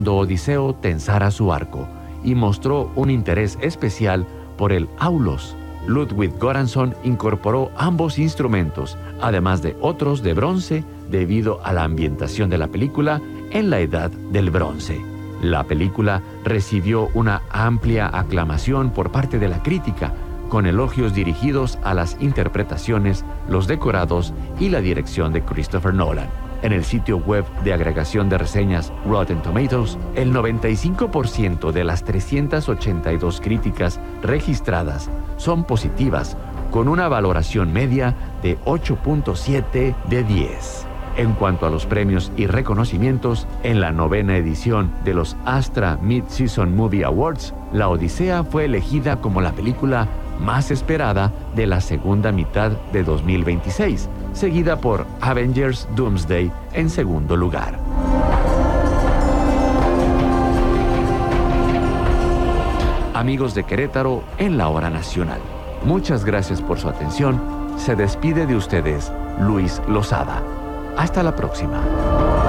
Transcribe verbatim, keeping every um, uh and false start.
cuando Odiseo tensara su arco y mostró un interés especial por el aulos. Ludwig Göransson incorporó ambos instrumentos, además de otros de bronce, debido a la ambientación de la película en la Edad del Bronce. La película recibió una amplia aclamación por parte de la crítica, con elogios dirigidos a las interpretaciones, los decorados y la dirección de Christopher Nolan. En el sitio web de agregación de reseñas Rotten Tomatoes, el noventa y cinco por ciento de las trescientas ochenta y dos críticas registradas son positivas, con una valoración media de ocho punto siete de diez. En cuanto a los premios y reconocimientos, en la novena edición de los Astra Mid-Season Movie Awards, La Odisea fue elegida como la película más esperada de la segunda mitad de dos mil veintiséis, seguida por Avengers Doomsday en segundo lugar. Amigos de Querétaro en la Hora Nacional, muchas gracias por su atención. Se despide de ustedes Luis Lozada. Hasta la próxima.